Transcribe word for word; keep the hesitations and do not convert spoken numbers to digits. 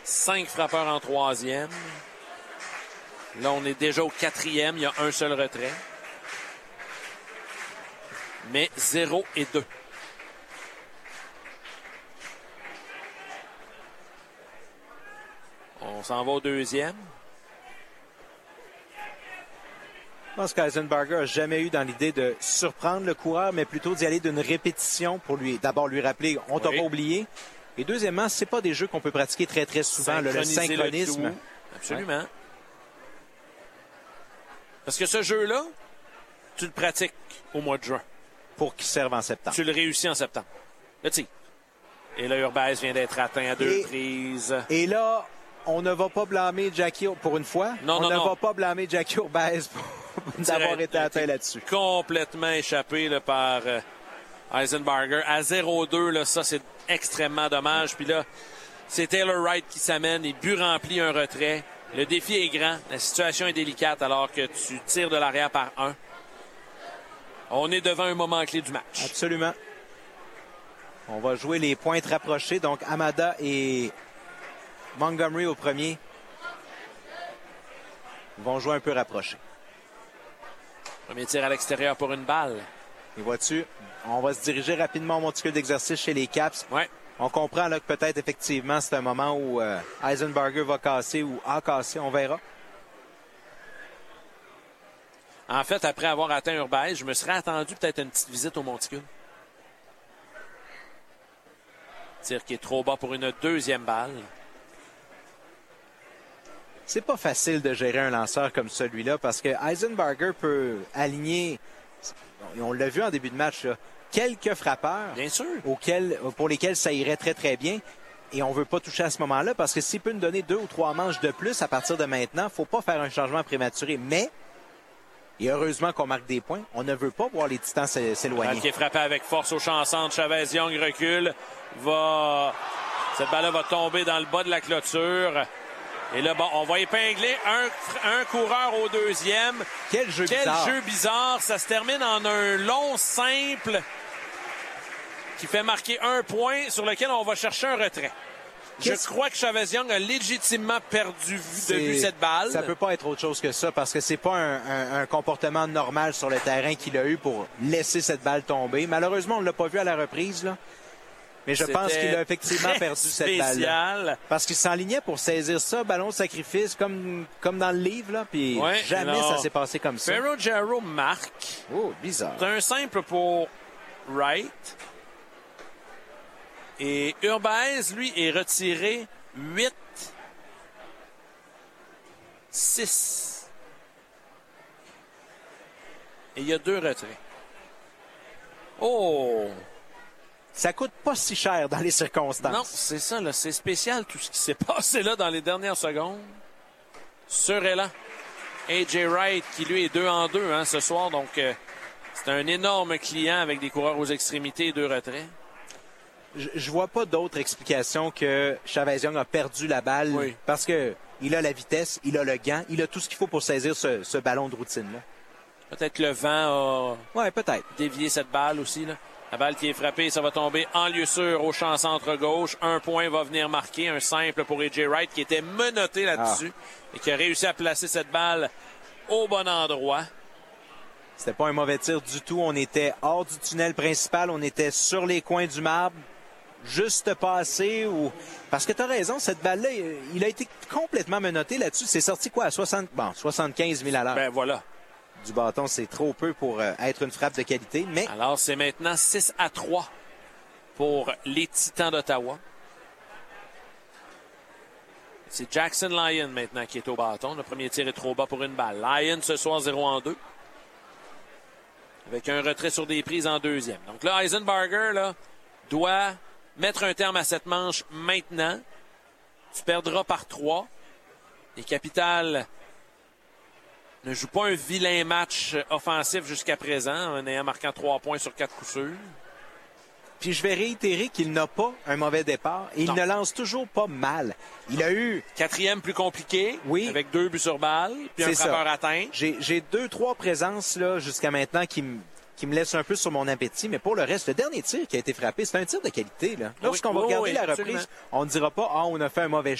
cinq frappeurs en troisième. Là, on est déjà au quatrième. Il y a un seul retrait. Mais zéro et deux. On s'en va au deuxième. Je pense qu'Eisenbarger n'a jamais eu dans l'idée de surprendre le coureur, mais plutôt d'y aller d'une répétition pour lui d'abord lui rappeler on t'a oui. pas oublié. Et deuxièmement, c'est pas des jeux qu'on peut pratiquer très très souvent, le, le synchronisme. Le Absolument. Ouais. Parce que ce jeu-là, tu le pratiques au mois de juin. Pour qu'il serve en septembre. Tu le réussis en septembre. Le tir. Et là, Urbaiz vient d'être atteint à deux et, reprises. Et là, on ne va pas blâmer Jackie pour une fois. Non, on non, ne non. va pas blâmer Jackie Urbaiz pour d'avoir été atteint là-dessus. Complètement échappé là, par euh, Eisenbarger. À zéro deux, là, ça, c'est extrêmement dommage. Puis là, c'est Taylor Wright qui s'amène. Et but remplit un retrait. Le défi est grand. La situation est délicate alors que tu tires de l'arrière par un. On est devant un moment clé du match. Absolument. On va jouer les pointes rapprochées. Donc, Hamada et Montgomery au premier vont jouer un peu rapprochés. Premier tir à l'extérieur pour une balle. Et vois-tu, on va se diriger rapidement au monticule d'exercice chez les Caps. Ouais. On comprend là que peut-être effectivement c'est un moment où euh, Eisenbarger va casser ou a cassé, on verra. En fait, après avoir atteint Urbaiz, je me serais attendu peut-être une petite visite au monticule. Tir qui est trop bas pour une deuxième balle. C'est pas facile de gérer un lanceur comme celui-là parce que Eisenbarger peut aligner, on l'a vu en début de match, là, quelques frappeurs bien sûr. Auxquels, pour lesquels ça irait très très bien. Et on ne veut pas toucher à ce moment-là parce que s'il peut nous donner deux ou trois manches de plus à partir de maintenant, il ne faut pas faire un changement prématuré. Mais, et heureusement qu'on marque des points, on ne veut pas voir les Titans s'éloigner. Qui est frappé avec force au champ centre. Chavez-Young recule. Va... Cette balle va tomber dans le bas de la clôture. Et là, bon, on va épingler un, un coureur au deuxième. Quel jeu Quel bizarre. jeu bizarre. Ça se termine en un long simple qui fait marquer un point sur lequel on va chercher un retrait. Je crois que Chavez-Young a légitimement perdu de vue cette balle. Ça peut pas être autre chose que ça parce que c'est pas un, un, un comportement normal sur le terrain qu'il a eu pour laisser cette balle tomber. Malheureusement, on l'a pas vu à la reprise, là. Mais je pense qu'il a effectivement perdu cette balle. Parce qu'il s'enlignait pour saisir ça, ballon de sacrifice, comme, comme dans le livre, là. Puis ouais, jamais alors, ça s'est passé comme ça. Ferraro marque. Oh, bizarre. C'est un simple pour Wright. Et Urbaiz, lui, est retiré huit six. Et il y a deux retraits. Oh! Ça coûte pas si cher dans les circonstances. Non, c'est ça, là. C'est spécial tout ce qui s'est passé là dans les dernières secondes. Sur Elan. A J Wright, qui lui est deux en deux hein, ce soir. Donc, euh, c'est un énorme client avec des coureurs aux extrémités et deux retraits. Je, je vois pas d'autre explication que Chavez-Young a perdu la balle. Oui. Parce que il a la vitesse, il a le gant, il a tout ce qu'il faut pour saisir ce, ce ballon de routine-là. Peut-être le vent a ouais, peut-être. dévié cette balle aussi, là. La balle qui est frappée, ça va tomber en lieu sûr au champ centre gauche. Un point va venir marquer, un simple pour A J Wright qui était menotté là-dessus ah. et qui a réussi à placer cette balle au bon endroit. C'était pas un mauvais tir du tout. On était hors du tunnel principal, on était sur les coins du marbre. Juste passé ou... Parce que tu as raison, cette balle-là, il a été complètement menotté là-dessus. C'est sorti quoi à soixante... bon, soixante-quinze mille à l'heure. Ben voilà. Du bâton, c'est trop peu pour euh, être une frappe de qualité, mais... Alors, c'est maintenant six à trois pour les Titans d'Ottawa. C'est Jackson Lyon maintenant qui est au bâton. Le premier tir est trop bas pour une balle. Lyon ce soir zéro en deux. Avec un retrait sur des prises en deuxième. Donc là, Eisenbarger là, doit mettre un terme à cette manche maintenant. Tu perdras par trois. Les Capitals ne jouent pas un vilain match offensif jusqu'à présent, en ayant marqué trois points sur quatre coups sûrs. Puis je vais réitérer qu'il n'a pas un mauvais départ et il ne lance toujours pas mal. Il a eu... Quatrième plus compliqué, oui, avec deux buts sur balle, puis un frappeur atteint. J'ai, j'ai deux, trois présences là, jusqu'à maintenant qui me... qui me laisse un peu sur mon appétit, mais pour le reste, le dernier tir qui a été frappé, c'est un tir de qualité. Là. Lorsqu'on oui, va oui, regarder oui, la absolument. reprise, on ne dira pas « Ah, on a fait un mauvais